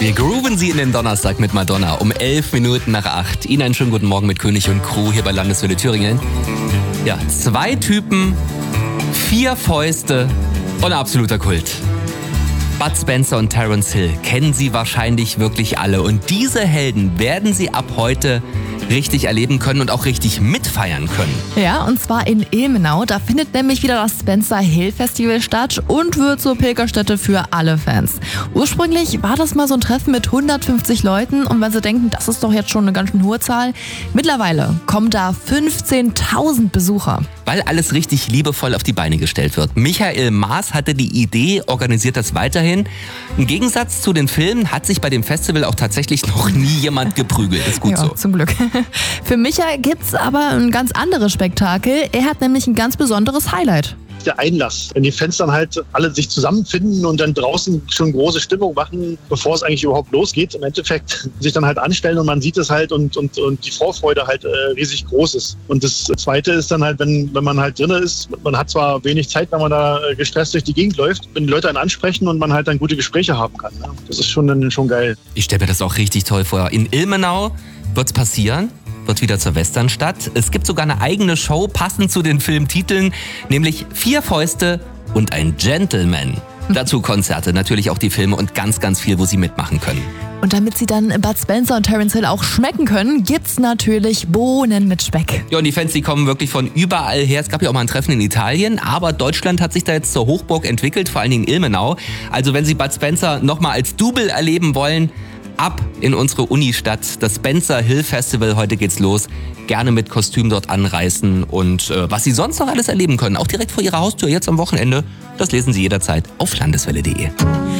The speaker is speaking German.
Wir grooven Sie in den Donnerstag mit Madonna um 11 Minuten nach 8. Ihnen einen schönen guten Morgen mit König und Crew hier bei Landeswelle Thüringen. Ja, 2 Typen, 4 Fäuste und absoluter Kult. Bud Spencer und Terence Hill kennen Sie wahrscheinlich wirklich alle. Und diese Helden werden Sie ab heute richtig erleben können und auch richtig mitfeiern können. Ja, und zwar in Ilmenau. Da findet nämlich wieder das Spencer Hill Festival statt und wird zur Pilgerstätte für alle Fans. Ursprünglich war das mal so ein Treffen mit 150 Leuten und wenn Sie denken, das ist doch jetzt schon eine ganz schön hohe Zahl, mittlerweile kommen da 15.000 Besucher. Weil alles richtig liebevoll auf die Beine gestellt wird. Michael Maas hatte die Idee, organisiert das weiterhin. Im Gegensatz zu den Filmen hat sich bei dem Festival auch tatsächlich noch nie jemand geprügelt. Ist gut ja, so. Zum Glück. Für Michael gibt's aber ein ganz anderes Spektakel. Er hat nämlich ein ganz besonderes Highlight. Der Einlass. Wenn die Fans dann halt alle sich zusammenfinden und dann draußen schon große Stimmung machen, bevor es eigentlich überhaupt losgeht, im Endeffekt sich dann halt anstellen und man sieht es halt und die Vorfreude halt riesig groß ist. Und das Zweite ist dann halt, wenn man halt drin ist, man hat zwar wenig Zeit, wenn man da gestresst durch die Gegend läuft, wenn die Leute einen ansprechen und man halt dann gute Gespräche haben kann. Ne? Das ist schon geil. Ich stelle mir das auch richtig toll vor. In Ilmenau wird's passieren. Wird wieder zur Westernstadt. Es gibt sogar eine eigene Show, passend zu den Filmtiteln, nämlich 4 Fäuste und ein Gentleman. Dazu Konzerte, natürlich auch die Filme und ganz, ganz viel, wo Sie mitmachen können. Und damit Sie dann Bud Spencer und Terence Hill auch schmecken können, gibt's natürlich Bohnen mit Speck. Ja, und die Fans, die kommen wirklich von überall her. Es gab ja auch mal ein Treffen in Italien, aber Deutschland hat sich da jetzt zur Hochburg entwickelt, vor allen Dingen Ilmenau. Also wenn Sie Bud Spencer nochmal als Double erleben wollen, ab in unsere Unistadt, das Spencer Hill Festival. Heute geht's los. Gerne mit Kostüm dort anreisen und was Sie sonst noch alles erleben können, auch direkt vor Ihrer Haustür jetzt am Wochenende, das lesen Sie jederzeit auf landeswelle.de.